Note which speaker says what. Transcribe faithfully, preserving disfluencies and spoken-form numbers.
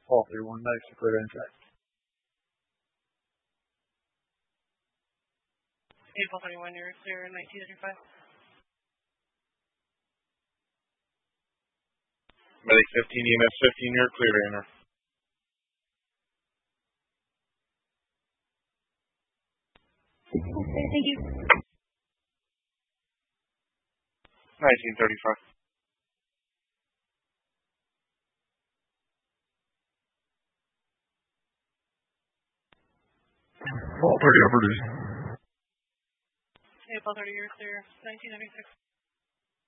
Speaker 1: All thirty-one medics are cleared on track.
Speaker 2: April thirty-one, you're clear in nineteen thirty-five.
Speaker 3: Medic fifteen, E M S fifteen, you're clear to enter.
Speaker 2: Okay, thank you.
Speaker 3: nineteen thirty-five.
Speaker 1: All thirty over duty.
Speaker 2: April thirty, you're clear. nineteen ninety-six.